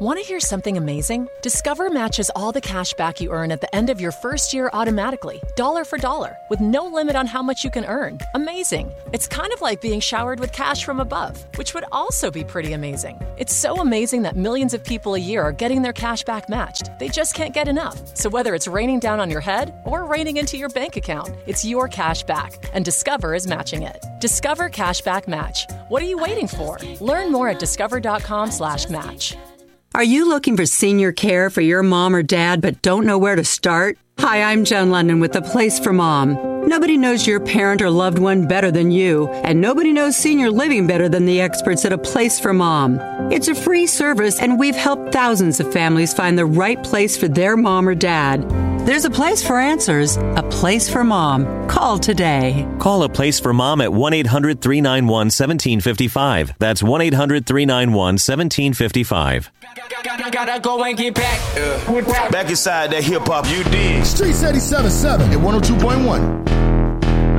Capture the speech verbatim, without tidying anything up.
Want to hear something amazing? Discover matches all the cash back you earn at the end of your first year automatically, dollar for dollar, with no limit on how much you can earn. Amazing. It's kind of like being showered with cash from above, which would also be pretty amazing. It's so amazing that millions of people a year are getting their cash back matched. They just can't get enough. So whether it's raining down on your head or raining into your bank account, it's your cash back, and Discover is matching it. Discover Cashback Match. What are you waiting for? Learn more at discover.com slash match. Are you looking for senior care for your mom or dad but don't know where to start? Hi, I'm Jen London with The Place for Mom. Nobody knows your parent or loved one better than you, and nobody knows senior living better than the experts at A Place for Mom. It's a free service, and we've helped thousands of families find the right place for their mom or dad. There's a place for answers, a place for mom. Call today. Call A Place for Mom at one eight hundred three nine one one seven five five. That's one eight hundred three nine one one seven five five. Gotta go and get back. Uh, back inside that hip hop, you dig. Streets eighty-seven point seven and one oh two point one.